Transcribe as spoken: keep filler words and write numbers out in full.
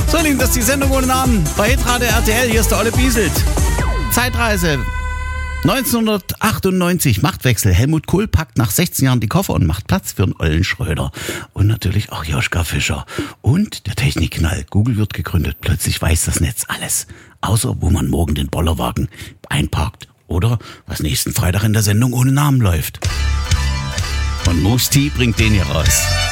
So, Lieben, das ist die Sendung ohne Namen bei Hitradio R T L. Hier ist der Olle Bieselt. Zeitreise. neunzehnhundertachtundneunzig, Machtwechsel. Helmut Kohl packt nach sechzehn Jahren die Koffer und macht Platz für einen Ollen Schröder. Und natürlich auch Joschka Fischer. Und der Technikknall. Google wird gegründet. Plötzlich weiß das Netz alles. Außer wo man morgen den Bollerwagen einparkt. Oder was nächsten Freitag in der Sendung ohne Namen läuft. Und Moose T bringt den hier raus.